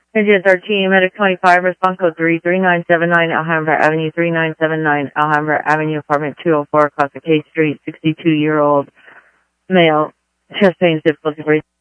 Engine 13, Medic 25, response code 33979, Alhambra Avenue, 3979, Alhambra Avenue, apartment 204, across the K Street, 62-year-old male, chest pain, difficulty breathing.